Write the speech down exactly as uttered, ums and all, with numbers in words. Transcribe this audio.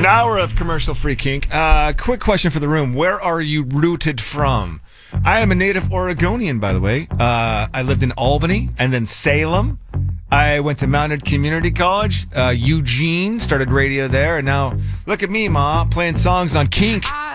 hour of commercial-free kink. Uh, quick question for the room. Where are you rooted from? I am a native Oregonian, by the way. Uh, I lived in Albany and then Salem. I went to Mounted Community College, uh, Eugene, started radio there, and now look at me, Ma, playing songs on Kink.